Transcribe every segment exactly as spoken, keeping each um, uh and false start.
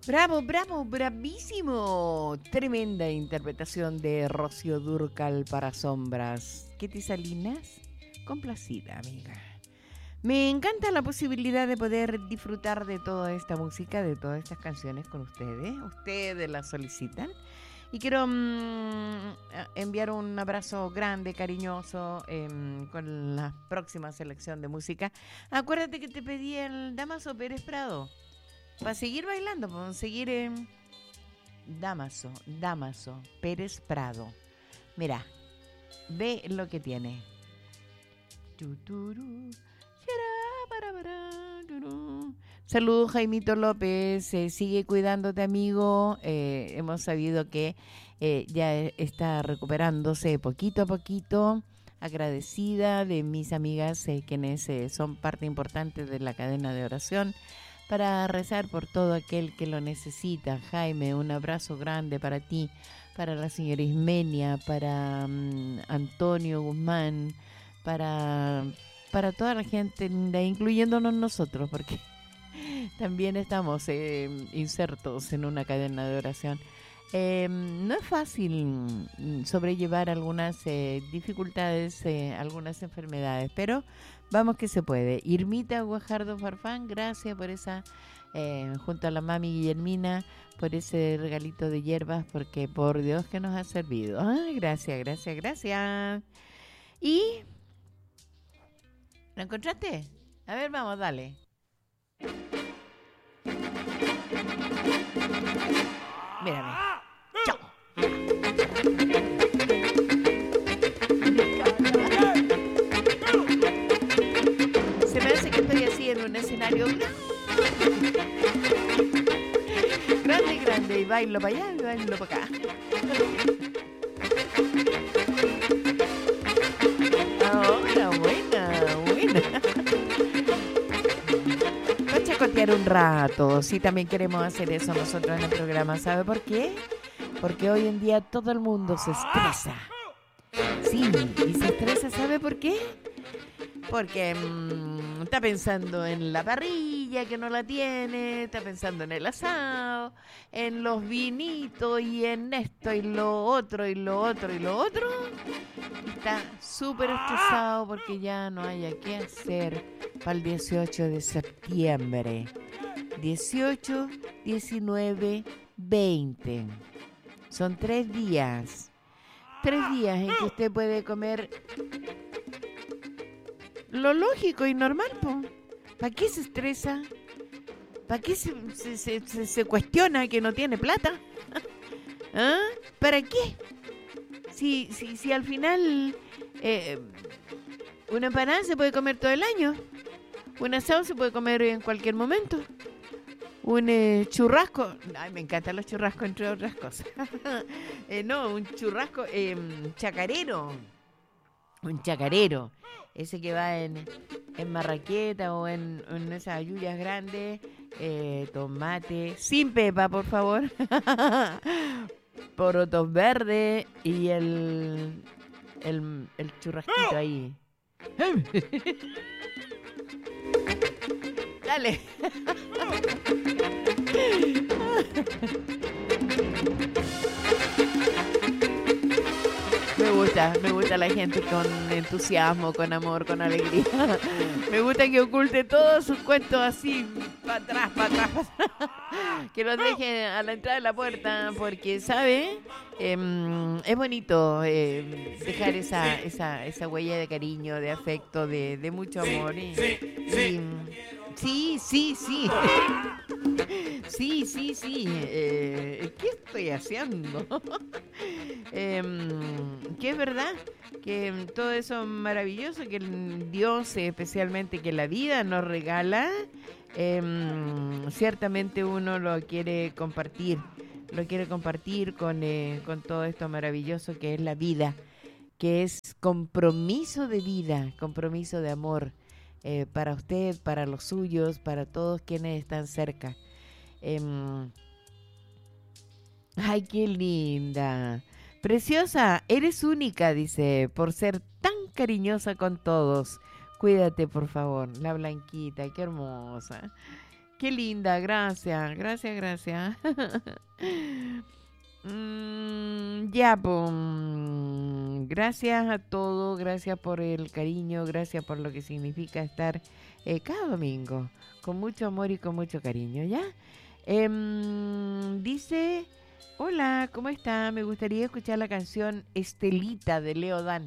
Bravo, bravo, bravísimo. Tremenda interpretación de Rocío Dúrcal para Sombras. Ketty Salinas, complacida, amiga. Me encanta la posibilidad de poder disfrutar de toda esta música, de todas estas canciones con ustedes. Ustedes las solicitan. Y quiero mmm, enviar un abrazo grande, cariñoso, eh, con la próxima selección de música. Acuérdate que te pedí el Damaso Pérez Prado. Para seguir bailando, para seguir en eh, Damaso, Damaso Pérez Prado. Mira, ve lo que tiene. Saludos, Jaimito López. Eh, sigue cuidándote, amigo. Eh, hemos sabido que eh, ya está recuperándose poquito a poquito. Agradecida de mis amigas, eh, quienes eh, son parte importante de la cadena de oración, para rezar por todo aquel que lo necesita. Jaime, un abrazo grande para ti, para la señora Ismenia, para um, Antonio Guzmán, para, para toda la gente linda, incluyéndonos nosotros, porque también estamos eh, insertos en una cadena de oración. Eh, no es fácil sobrellevar algunas eh, dificultades, eh, algunas enfermedades, pero vamos que se puede. Irmita Guajardo Farfán, gracias por esa, eh, junto a la mami Guillermina, por ese regalito de hierbas, porque por Dios que nos ha servido. Ay, gracias, gracias, gracias. ¿Y lo encontraste? A ver, vamos, dale. Mírame. Chao. Se me hace que estoy así en un escenario grande, grande, y bailo para allá y bailo para acá. Ahora, buena, buena. Va a chacotear un rato. Sí, también queremos hacer eso nosotros en el programa. ¿Sabe por qué? Porque hoy en día todo el mundo se estresa. Sí, y se estresa, ¿sabe por qué? Porque mmm, está pensando en la parrilla que no la tiene, está pensando en el asado, en los vinitos y en esto y lo otro y lo otro y lo otro. Está súper estresado porque ya no haya qué hacer para el dieciocho de septiembre. dieciocho, diecinueve, veinte. Son tres días. Tres días en que usted puede comer lo lógico y normal, po. ¿Para qué se estresa? ¿Para qué se, se, se, se, se cuestiona que no tiene plata? ¿Ah? ¿Para qué? Si, si, si al final eh, una empanada se puede comer todo el año. Un asado se puede comer en cualquier momento. Un eh, churrasco. Ay, me encantan los churrascos, entre otras cosas. eh, no, un churrasco eh, chacarero. Un chacarero. Ese que va en, en marraqueta o en, en esas ayuyas grandes. Eh, tomate. Sin pepa, por favor. Porotos verdes. Y el, el, el churrasquito ahí. Dale. Me gusta, me gusta la gente con entusiasmo, con amor, con alegría. Me gusta que oculte todos sus cuentos así, para atrás, para atrás, pa atrás. Que los deje a la entrada de la puerta, porque, ¿sabe? Eh, es bonito eh, dejar esa, esa, esa huella de cariño, de afecto, de, de mucho amor. Y, y, sí, sí, sí. Sí, sí, sí. Eh, ¿Qué estoy haciendo? eh, que es verdad que todo eso maravilloso que Dios, especialmente que la vida nos regala, eh, ciertamente uno lo quiere compartir, lo quiere compartir con, eh, con todo esto maravilloso que es la vida, que es compromiso de vida, compromiso de amor. Eh, para usted, para los suyos, para todos quienes están cerca. Eh, ay, qué linda. Preciosa, eres única, dice, por ser tan cariñosa con todos. Cuídate, por favor. La Blanquita, qué hermosa. Qué linda, gracias, gracias, gracias. Mm, ya, pues, mm, gracias a todos, gracias por el cariño, gracias por lo que significa estar eh, cada domingo, con mucho amor y con mucho cariño, ¿ya? Em, dice, hola, ¿cómo está? Me gustaría escuchar la canción Estelita de Leo Dan.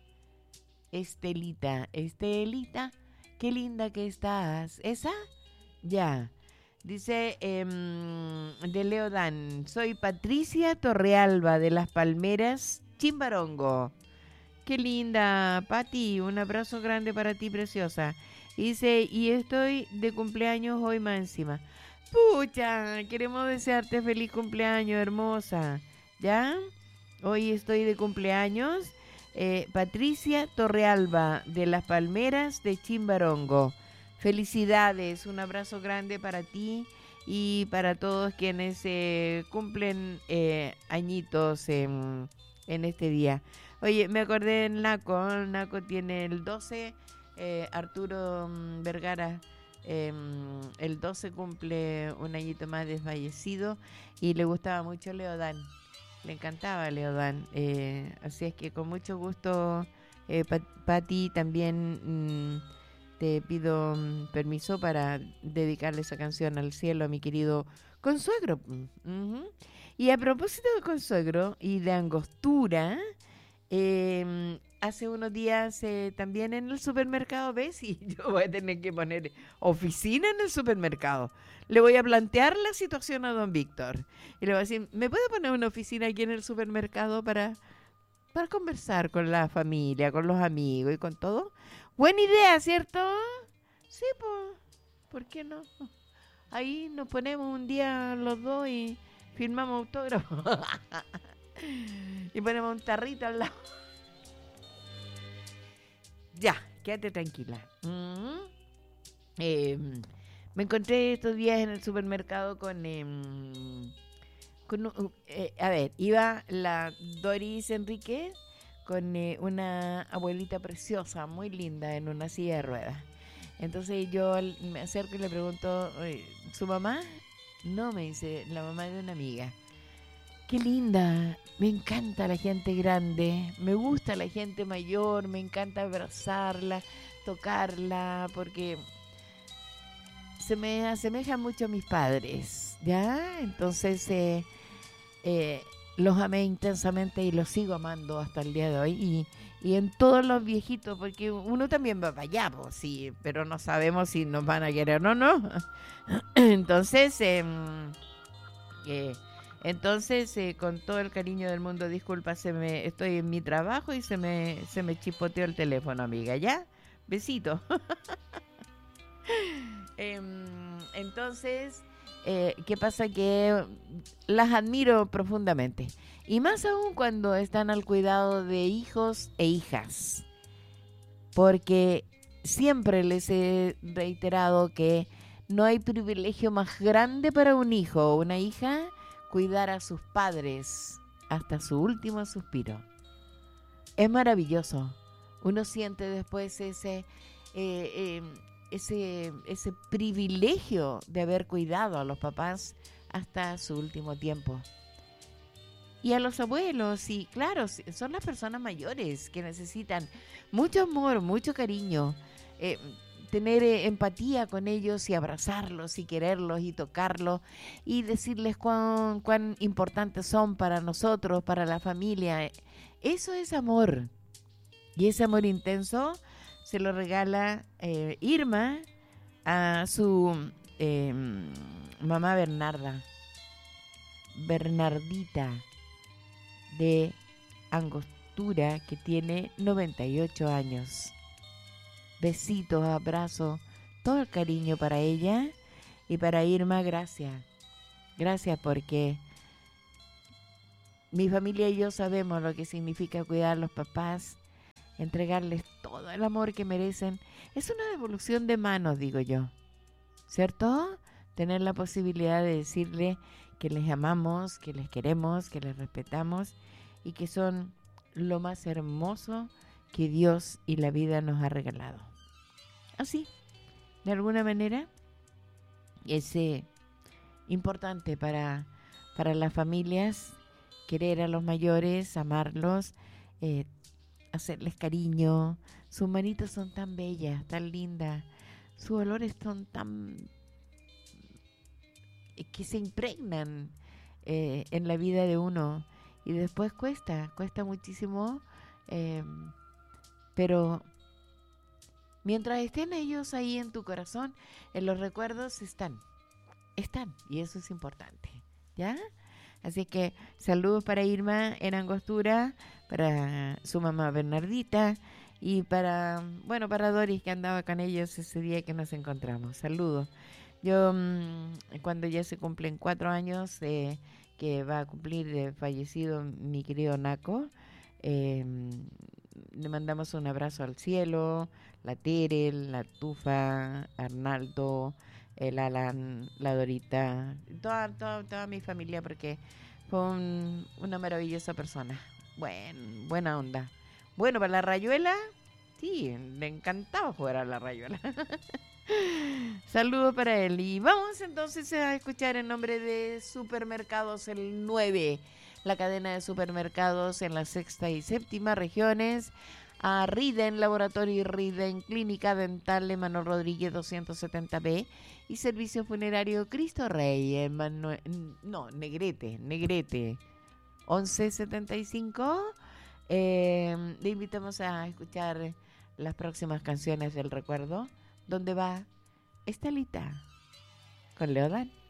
Estelita, Estelita, qué linda que estás. ¿Esa? Ya. Dice em, de Leo Dan, soy Patricia Torrealba de Las Palmeras, Chimbarongo. Qué linda, Pati, un abrazo grande para ti, preciosa. Dice, y estoy de cumpleaños hoy más encima. Pucha, queremos desearte feliz cumpleaños, hermosa. ¿Ya? Hoy estoy de cumpleaños. Eh, Patricia Torrealba de Las Palmeras de Chimbarongo. Felicidades, un abrazo grande para ti y para todos quienes eh, cumplen eh, añitos en, en este día. Oye, me acordé del Naco, el Naco tiene el doce, eh, Arturo mm, Vergara, eh, el doce cumple un añito más desfallecido y le gustaba mucho Leodán, le encantaba Leodán, eh, así es que con mucho gusto, eh, Pati, también... Mm, te pido mm, permiso para dedicarle esa canción al cielo a mi querido consuegro. Uh-huh. Y a propósito de consuegro y de angostura, eh, hace unos días eh, también en el supermercado, ¿ves? Y yo voy a tener que poner oficina en el supermercado. Le voy a plantear la situación a don Víctor. Y le voy a decir, ¿me puede poner una oficina aquí en el supermercado para, para conversar con la familia, con los amigos y con todo? Buena idea, ¿cierto? Sí, pues, ¿por qué no? Ahí nos ponemos un día los dos y firmamos autógrafo. Y ponemos un tarrito al lado. Ya, quédate tranquila. Mm-hmm. eh, me encontré estos días en el supermercado con... Eh, con uh, eh, a ver, iba la Doris Enríquez con eh, una abuelita preciosa, muy linda, en una silla de ruedas. Entonces yo me acerco y le pregunto, ¿su mamá? No, me dice, la mamá de una amiga. Qué linda, me encanta la gente grande, me gusta la gente mayor, me encanta abrazarla, tocarla, porque se me asemejan mucho a mis padres, ¿ya? Entonces... Eh, eh, los amé intensamente y los sigo amando hasta el día de hoy y, y en todos los viejitos, porque uno también va para allá, pues, sí, pero no sabemos si nos van a querer o no. Entonces, eh, eh, entonces eh, con todo el cariño del mundo, disculpa, se me, estoy en mi trabajo y se me, se me chipoteó el teléfono, amiga, ¿ya? Besito. eh, entonces... Eh, ¿qué pasa? Que las admiro profundamente. Y más aún cuando están al cuidado de hijos e hijas. Porque siempre les he reiterado que no hay privilegio más grande para un hijo o una hija cuidar a sus padres hasta su último suspiro. Es maravilloso. Uno siente después ese... Eh, eh, Ese, ese privilegio de haber cuidado a los papás hasta su último tiempo. Y a los abuelos, y claro, son las personas mayores que necesitan mucho amor, mucho cariño, eh, tener eh, empatía con ellos y abrazarlos y quererlos y tocarlos y decirles cuán, cuán importantes son para nosotros, para la familia. Eso es amor. Y ese amor intenso se lo regala eh, Irma a su eh, mamá Bernarda, Bernardita de Angostura, que tiene noventa y ocho años. Besitos, abrazos, todo el cariño para ella y para Irma, gracias. Gracias porque mi familia y yo sabemos lo que significa cuidar a los papás, entregarles todo el amor que merecen. Es una devolución de manos, digo yo, ¿cierto? Tener la posibilidad de decirle que les amamos, que les queremos, que les respetamos y que son lo más hermoso que Dios y la vida nos ha regalado. Así, de alguna manera, es eh, importante para, para las familias querer a los mayores, amarlos, eh, hacerles cariño. Sus manitos son tan bellas, tan lindas, sus olores son tan eh, que se impregnan eh, en la vida de uno, y después cuesta, cuesta muchísimo, eh, pero mientras estén ellos ahí en tu corazón, en los recuerdos están, están, y eso es importante, ¿ya? Así que saludos para Irma en Angostura, para su mamá Bernardita y para, bueno, para Doris, que andaba con ellos ese día que nos encontramos. Saludos. Yo, mmm, cuando ya se cumplen cuatro años, eh, que va a cumplir de fallecido mi querido Naco, eh, le mandamos un abrazo al cielo, la Tere, la Tufa, Arnaldo, el Alan, la Dorita, toda, toda, toda mi familia, porque fue un, una maravillosa persona. Buen, buena onda. Bueno, para la rayuela, sí, le encantaba jugar a la rayuela. Saludos para él. Y vamos entonces a escuchar en nombre de Supermercados El nueve, la cadena de supermercados en la sexta y séptima regiones, a Riden Laboratorio y Riden Clínica Dental Emanuel Rodríguez doscientos setenta B y Servicio Funerario Cristo Rey en Manu- no, Negrete, Negrete once setenta y cinco. Eh, le invitamos a escuchar las próximas canciones del recuerdo, donde va Estelita con Leodán.